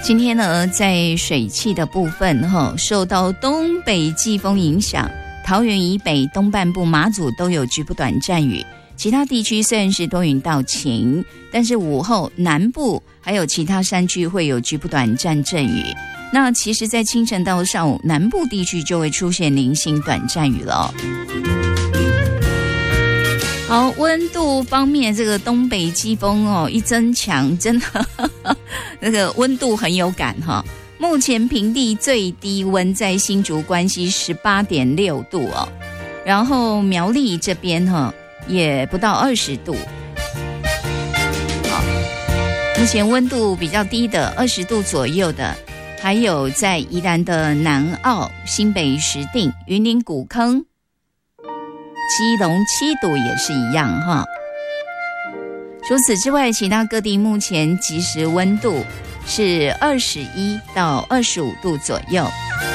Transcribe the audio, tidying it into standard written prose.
今天呢，在水汽的部分受到东北季风影响，桃园以北东半部、马祖都有局部短暂雨，其他地区虽然是多云到晴，但是午后南部还有其他山区会有局部短暂阵雨。那其实在清晨到上午，南部地区就会出现零星短暂雨了。好，温度方面，这个东北季风一增强，真的那个温度很有感哈。目前平地最低温在新竹关西 18.6 度然后苗栗这边也不到20度。好，目前温度比较低的20度左右的，还有在宜兰的南澳、新北石碇、云林古坑、基隆7度也是一样哈。除此之外，其他各地目前即时温度是21到25度左右。